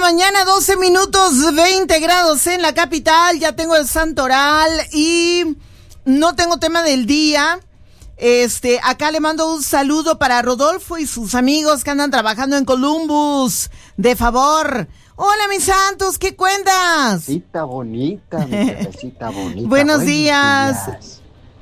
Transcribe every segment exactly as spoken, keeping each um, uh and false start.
mañana, doce minutos, veinte grados en la capital. Ya tengo el santoral y no tengo tema del día. Este, acá le mando un saludo para Rodolfo y sus amigos que andan trabajando en Columbus. De favor. Hola, mis santos, ¿qué cuentas? Cita bonita, mi jefecita bonita. Buenos, Buenos días. días.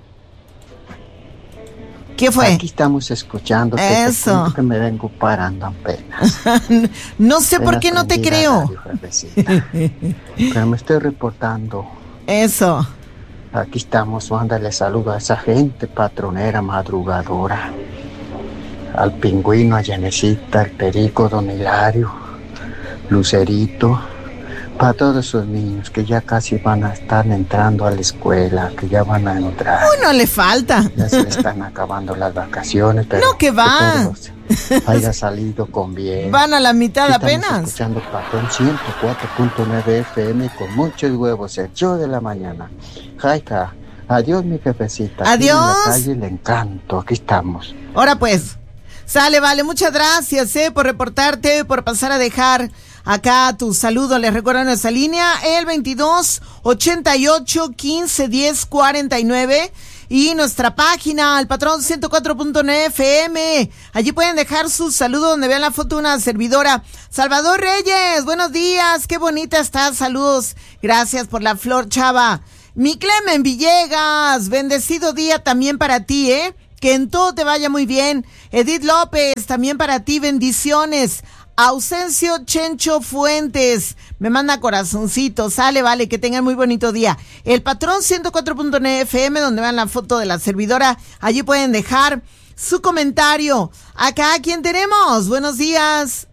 ¿Qué fue? Aquí estamos escuchando. Eso. Te que me vengo parando apenas. No sé apenas por qué no te creo. Radio, pero me estoy reportando. Eso. Aquí estamos, mándale saludo a esa gente patronera, madrugadora. Al Pingüino, a Yanecita, al Perico, Don Hilario, Lucerito. Para todos esos niños que ya casi van a estar entrando a la escuela, que ya van a entrar. Uy, no le falta. Ya se le están acabando las vacaciones, pero no, que va. Que todos haya salido con bien. Van a la mitad Estamos apenas. Escuchando Patrón ciento cuatro punto nueve F M con muchos huevos, el show de la mañana. Jaika, adiós mi jefecita. Adiós. Aquí en la calle le encanto, aquí estamos. Ahora pues, sale, vale, muchas gracias eh, por reportarte, por pasar a dejar acá tu saludo. Les recuerdo nuestra línea, el veintidós ochenta y ocho quince diez cuarenta y nueve. Y nuestra página, el patrón ciento cuatro punto nueve F M. Allí pueden dejar su saludo donde vean la foto de una servidora. Salvador Reyes, buenos días, qué bonita estás, saludos. Gracias por la flor, chava. Mi Clemen Villegas, bendecido día también para ti, ¿eh? Que en todo te vaya muy bien. Edith López, también para ti, bendiciones. Ausencio Chencho Fuentes, me manda corazoncito, sale, vale, que tengan muy bonito día. El patrón ciento cuatro punto nueve F M, donde vean la foto de la servidora, allí pueden dejar su comentario. Acá, ¿quién tenemos? Buenos días.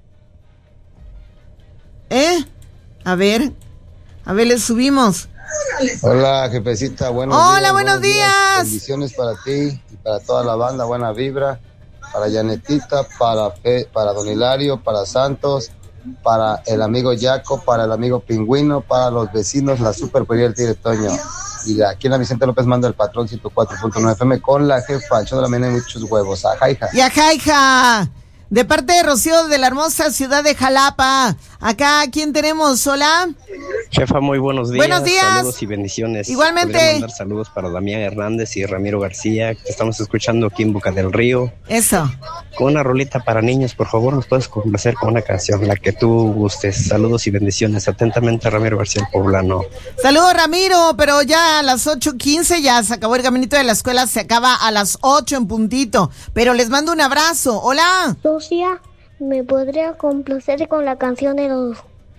¿Eh? A ver, a ver, le subimos. Hola, jefecita, buenos Hola, días. Hola, buenos días. días. Bendiciones para ti y para toda la banda, buena vibra. Para Yanetita, para Fe, para Don Hilario, para Santos, para el amigo Yaco, para el amigo Pingüino, para los vecinos, la Super Pería del Tigre Toño. Y aquí en la Vicente López manda el patrón ciento cuatro punto nueve F M con la jefa, el show de la mañana hay muchos huevos. Ajá, hija. Y ajá, hija. De parte de Rocío de la hermosa ciudad de Jalapa. Acá, ¿quién tenemos? Hola. Jefa, muy buenos días. Buenos días. Saludos y bendiciones. Igualmente. Podría mandar saludos para Damián Hernández y Ramiro García, que estamos escuchando aquí en Boca del Río. Eso. Con una rolita para niños, por favor, nos puedes complacer con una canción, la que tú gustes. Saludos y bendiciones. Atentamente, Ramiro García, el poblano. Saludos, Ramiro, pero ya a las ocho quince ya se acabó el caminito de la escuela, se acaba a las ocho en puntito. Pero les mando un abrazo. Hola. Socia, ¿me podría complacer con la canción de los...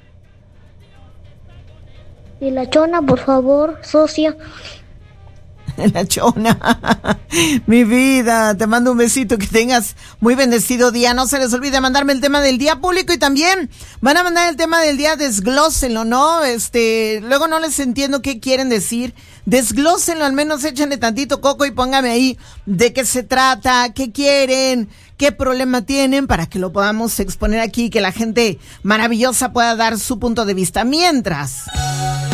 Y la chona, por favor, socia? La chona. Mi vida, te mando un besito, que tengas muy bendecido día. No se les olvide mandarme el tema del día público y también van a mandar el tema del día, desglósenlo, ¿no? Este, luego no les entiendo qué quieren decir. Desglósenlo, al menos échenle tantito coco y póngame ahí de qué se trata, qué quieren, qué problema tienen, para que lo podamos exponer aquí, que la gente maravillosa pueda dar su punto de vista. Mientras...